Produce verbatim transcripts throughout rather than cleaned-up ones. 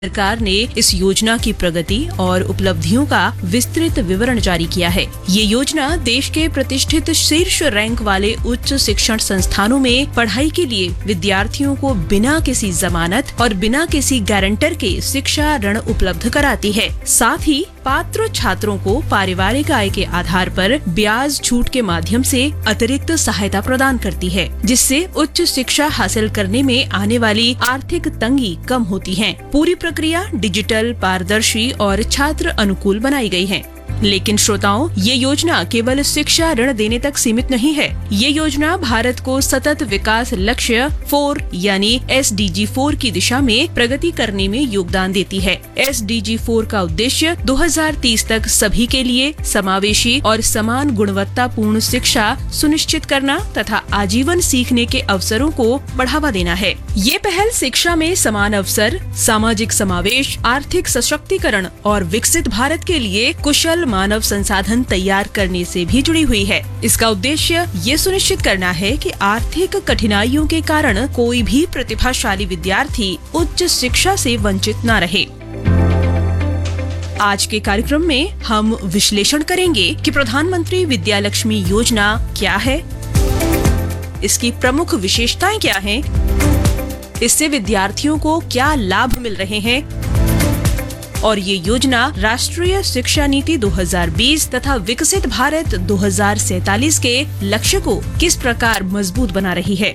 सरकार ने इस योजना की प्रगति और उपलब्धियों का विस्तृत विवरण जारी किया है। ये योजना देश के प्रतिष्ठित शीर्ष रैंक वाले उच्च शिक्षण संस्थानों में पढ़ाई के लिए विद्यार्थियों को बिना किसी जमानत और बिना किसी गारंटर के शिक्षा ऋण उपलब्ध कराती है। साथ ही पात्र छात्रों को पारिवारिक आय के आधार पर ब्याज छूट के माध्यम से अतिरिक्त सहायता प्रदान करती है, जिससे उच्च शिक्षा हासिल करने में आने वाली आर्थिक तंगी कम होती है। पूरी प्रक्रिया डिजिटल, पारदर्शी और छात्र अनुकूल बनाई गई है। लेकिन श्रोताओं, ये योजना केवल शिक्षा ऋण देने तक सीमित नहीं है। ये योजना भारत को सतत विकास लक्ष्य फोर यानी एस डी जी फोर की दिशा में प्रगति करने में योगदान देती है। एस डी जी फोर का उद्देश्य दो हज़ार तीस तक सभी के लिए समावेशी और समान गुणवत्तापूर्ण शिक्षा सुनिश्चित करना तथा आजीवन सीखने के अवसरों को बढ़ावा देना है। ये पहल शिक्षा में समान अवसर, सामाजिक समावेश, आर्थिक सशक्तिकरण और विकसित भारत के लिए कुशल मानव संसाधन तैयार करने से भी जुड़ी हुई है। इसका उद्देश्य ये सुनिश्चित करना है कि आर्थिक कठिनाइयों के कारण कोई भी प्रतिभाशाली विद्यार्थी उच्च शिक्षा से वंचित न रहे। आज के कार्यक्रम में हम विश्लेषण करेंगे कि प्रधानमंत्री विद्यालक्ष्मी योजना क्या है, इसकी प्रमुख विशेषताएं क्या हैं, इससे विद्यार्थियों को क्या लाभ मिल रहे हैं और ये योजना राष्ट्रीय शिक्षा नीति दो हज़ार बीस तथा विकसित भारत दो हज़ार सैंतालीस के लक्ष्य को किस प्रकार मजबूत बना रही है।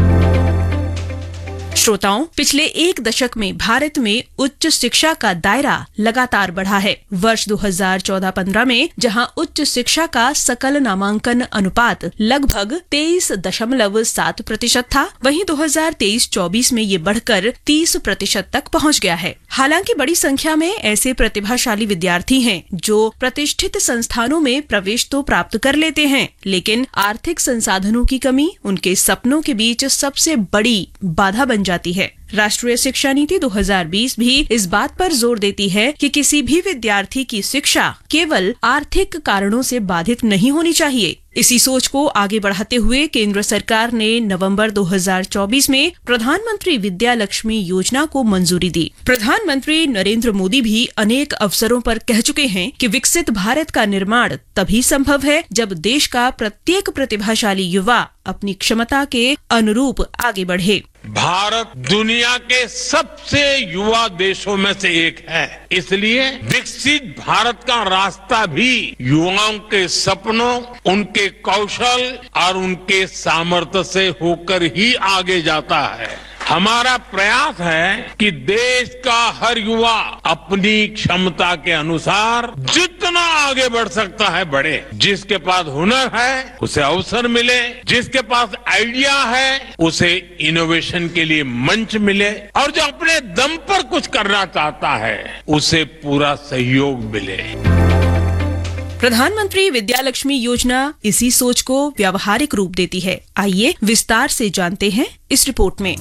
श्रोताओं, पिछले एक दशक में भारत में उच्च शिक्षा का दायरा लगातार बढ़ा है। वर्ष दो हज़ार चौदह पंद्रह में जहां उच्च शिक्षा का सकल नामांकन अनुपात लगभग तेईस दशमलव सात प्रतिशत था, वहीं दो हज़ार तेईस चौबीस में ये बढ़कर तीस प्रतिशत तक पहुंच गया है। हालांकि बड़ी संख्या में ऐसे प्रतिभाशाली विद्यार्थी हैं जो प्रतिष्ठित संस्थानों में प्रवेश तो प्राप्त कर लेते हैं, लेकिन आर्थिक संसाधनों की कमी उनके सपनों के बीच सबसे बड़ी बाधा बन जाती है। राष्ट्रीय शिक्षा नीति दो हज़ार बीस भी इस बात पर जोर देती है कि किसी भी विद्यार्थी की शिक्षा केवल आर्थिक कारणों से बाधित नहीं होनी चाहिए। इसी सोच को आगे बढ़ाते हुए केंद्र सरकार ने नवंबर दो हज़ार चौबीस में प्रधानमंत्री विद्यालक्ष्मी योजना को मंजूरी दी। प्रधानमंत्री नरेंद्र मोदी भी अनेक अवसरों पर कह चुके हैं कि विकसित भारत का निर्माण तभी संभव है जब देश का प्रत्येक प्रतिभाशाली युवा अपनी क्षमता के अनुरूप आगे बढ़े। भारत दुनिया के सबसे युवा देशों में से एक है, इसलिए विकसित भारत का रास्ता भी युवाओं के सपनों, उनके कौशल और उनके सामर्थ्य से होकर ही आगे जाता है। हमारा प्रयास है कि देश का हर युवा अपनी क्षमता के अनुसार जितना आगे बढ़ सकता है बढ़े। जिसके पास हुनर है उसे अवसर मिले, जिसके पास आइडिया है उसे इनोवेशन के लिए मंच मिले, और जो अपने दम पर कुछ करना चाहता है उसे पूरा सहयोग मिले। प्रधानमंत्री विद्यालक्ष्मी योजना इसी सोच को व्यावहारिक रूप देती है। आइए विस्तार से जानते हैं इस रिपोर्ट में।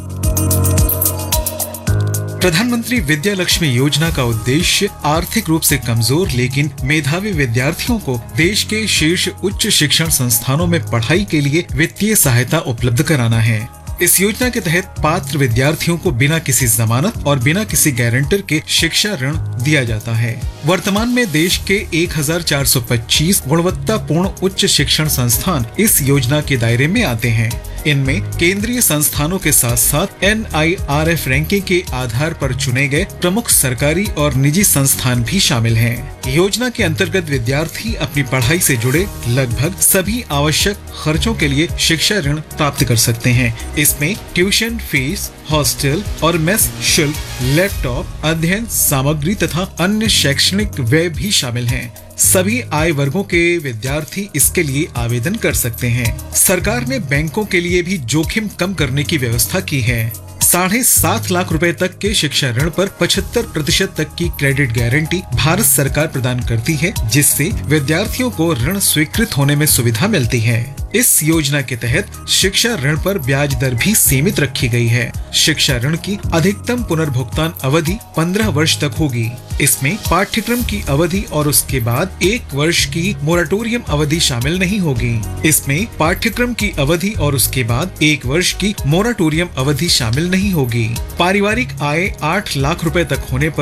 प्रधानमंत्री विद्यालक्ष्मी योजना का उद्देश्य आर्थिक रूप से कमजोर लेकिन मेधावी विद्यार्थियों को देश के शीर्ष उच्च शिक्षण संस्थानों में पढ़ाई के लिए वित्तीय सहायता उपलब्ध कराना है। इस योजना के तहत पात्र विद्यार्थियों को बिना किसी जमानत और बिना किसी गारंटर के शिक्षा ऋण दिया जाता है। वर्तमान में देश के एक हज़ार चार सौ पच्चीस गुणवत्तापूर्ण उच्च शिक्षण संस्थान इस योजना के दायरे में आते हैं। इनमें केंद्रीय संस्थानों के साथ साथ N I R F ranking के आधार पर चुने गए प्रमुख सरकारी और निजी संस्थान भी शामिल हैं। योजना के अंतर्गत विद्यार्थी अपनी पढ़ाई से जुड़े लगभग सभी आवश्यक खर्चों के लिए शिक्षा ऋण प्राप्त कर सकते हैं। इसमें ट्यूशन फीस, हॉस्टल और मेस शुल्क, लैपटॉप, अध्ययन सामग्री तथा अन्य शैक्षणिक व्यय भी शामिल हैं। सभी आय वर्गों के विद्यार्थी इसके लिए आवेदन कर सकते हैं। सरकार ने बैंकों के लिए भी जोखिम कम करने की व्यवस्था की है। साढ़े सात लाख रुपए तक के शिक्षा ऋण पर पचहत्तर प्रतिशत तक की क्रेडिट गारंटी भारत सरकार प्रदान करती है, जिससे विद्यार्थियों को ऋण स्वीकृत होने में सुविधा मिलती है। इस योजना के तहत शिक्षा ऋण पर ब्याज दर भी सीमित रखी गई है। शिक्षा ऋण की अधिकतम पुनर्भुगतान अवधि पंद्रह वर्ष तक होगी। इसमें पाठ्यक्रम की अवधि और उसके बाद एक वर्ष की मोरेटोरियम अवधि शामिल नहीं होगी। इसमें पाठ्यक्रम की अवधि और उसके बाद एक वर्ष की मोरेटोरियम अवधि शामिल नहीं होगी। पारिवारिक आय आठ लाख रुपए तक होने पर